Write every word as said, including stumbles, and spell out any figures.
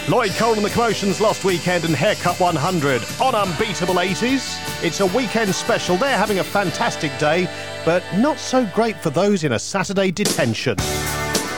Lloyd Cole and the Commotions Lost Weekend and Haircut one hundred on Unbeatable eighties. It's a weekend special. They're having a fantastic day, but not so great for those in a Saturday detention.